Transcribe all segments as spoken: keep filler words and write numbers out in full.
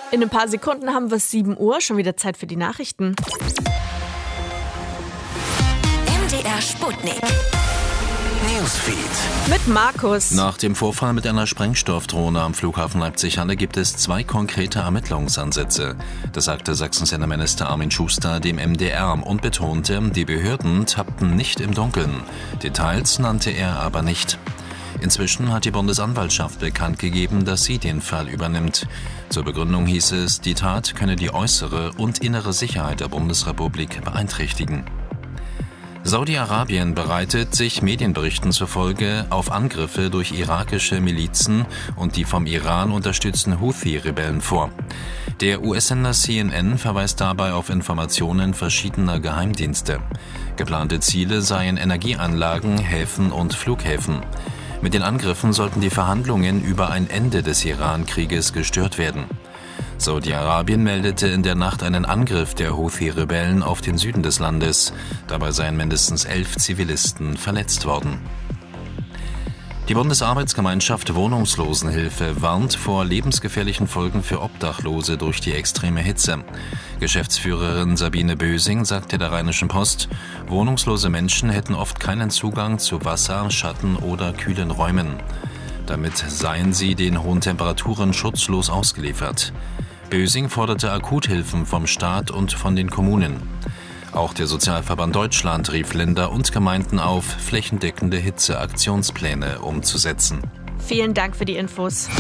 In ein paar Sekunden haben wir sieben Uhr, schon wieder Zeit für die Nachrichten. M D R Sputnik. Newsfeed. Mit Markus. Nach dem Vorfall mit einer Sprengstoffdrohne am Flughafen Leipzig-Halle gibt es zwei konkrete Ermittlungsansätze. Das sagte Sachsens Innenminister Armin Schuster dem M D R und betonte, die Behörden tappten nicht im Dunkeln. Details nannte er aber nicht. Inzwischen hat die Bundesanwaltschaft bekannt gegeben, dass sie den Fall übernimmt. Zur Begründung hieß es, die Tat könne die äußere und innere Sicherheit der Bundesrepublik beeinträchtigen. Saudi-Arabien bereitet sich Medienberichten zufolge auf Angriffe durch irakische Milizen und die vom Iran unterstützten Houthi-Rebellen vor. Der U S-Sender C N N verweist dabei auf Informationen verschiedener Geheimdienste. Geplante Ziele seien Energieanlagen, Häfen und Flughäfen. Mit den Angriffen sollten die Verhandlungen über ein Ende des Iran-Krieges gestört werden. Saudi-Arabien meldete in der Nacht einen Angriff der Houthi-Rebellen auf den Süden des Landes. Dabei seien mindestens elf Zivilisten verletzt worden. Die Bundesarbeitsgemeinschaft Wohnungslosenhilfe warnt vor lebensgefährlichen Folgen für Obdachlose durch die extreme Hitze. Geschäftsführerin Sabine Bösing sagte der Rheinischen Post, wohnungslose Menschen hätten oft keinen Zugang zu Wasser, Schatten oder kühlen Räumen. Damit seien sie den hohen Temperaturen schutzlos ausgeliefert. Bösing forderte Akuthilfen vom Staat und von den Kommunen. Auch der Sozialverband Deutschland rief Länder und Gemeinden auf, flächendeckende Hitzeaktionspläne umzusetzen. Vielen Dank für die Infos.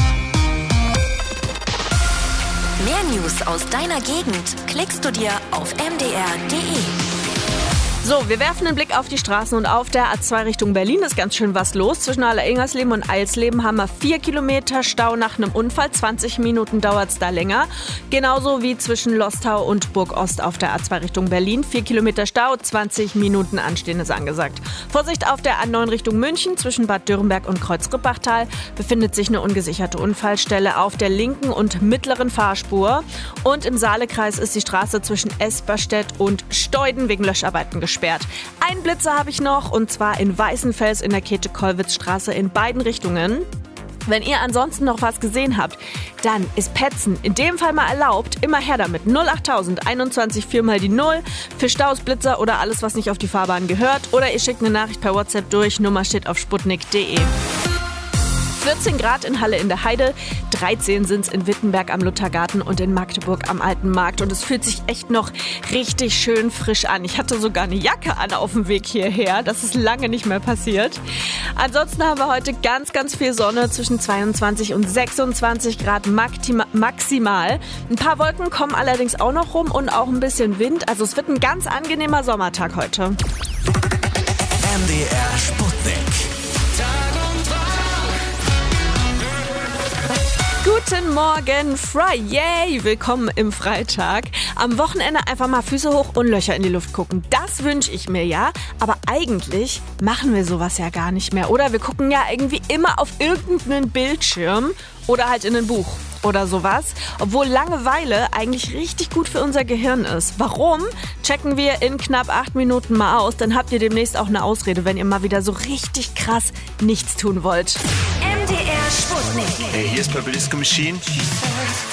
Mehr News aus deiner Gegend klickst du dir auf m d r punkt d e. So, wir werfen einen Blick auf die Straßen und auf der A zwei Richtung Berlin ist ganz schön was los. Zwischen Aller-Ingersleben und Eilsleben haben wir vier Kilometer Stau nach einem Unfall. zwanzig Minuten dauert es da länger. Genauso wie zwischen Lostau und Burg-Ost auf der A zwei Richtung Berlin. vier Kilometer Stau, zwanzig Minuten Anstehen ist angesagt. Vorsicht auf der A neun Richtung München. Zwischen Bad Dürrenberg und Kreuz-Rippachtal befindet sich eine ungesicherte Unfallstelle auf der linken und mittleren Fahrspur. Und im Saalekreis ist die Straße zwischen Esperstedt und Steuden wegen Löscharbeiten gesperrt. Ein Blitzer habe ich noch, und zwar in Weißenfels in der Käthe-Kollwitz-Straße in beiden Richtungen. Wenn ihr ansonsten noch was gesehen habt, dann ist Petzen in dem Fall mal erlaubt. Immer her damit. null achttausend einundzwanzig vier mal die null für Staus, Blitzer oder alles, was nicht auf die Fahrbahn gehört. Oder ihr schickt eine Nachricht per WhatsApp durch. Nummer steht auf sputnik punkt d e. vierzehn Grad in Halle in der Heide, dreizehn sind es in Wittenberg am Luthergarten und in Magdeburg am Alten Markt. Und es fühlt sich echt noch richtig schön frisch an. Ich hatte sogar eine Jacke an auf dem Weg hierher. Das ist lange nicht mehr passiert. Ansonsten haben wir heute ganz, ganz viel Sonne, zwischen zweiundzwanzig und sechsundzwanzig Grad maximal. Ein paar Wolken kommen allerdings auch noch rum und auch ein bisschen Wind. Also es wird ein ganz angenehmer Sommertag heute. M D R Sputnik. Guten Morgen, Friday! Willkommen im Freitag. Am Wochenende einfach mal Füße hoch und Löcher in die Luft gucken. Das wünsche ich mir ja. Aber eigentlich machen wir sowas ja gar nicht mehr. Oder wir gucken ja irgendwie immer auf irgendeinen Bildschirm oder halt in ein Buch oder sowas. Obwohl Langeweile eigentlich richtig gut für unser Gehirn ist. Warum? Checken wir in knapp acht Minuten mal aus. Dann habt ihr demnächst auch eine Ausrede, wenn ihr mal wieder so richtig krass nichts tun wollt. M D R Sputnik. Hey, hier ist Purple Disco Machine.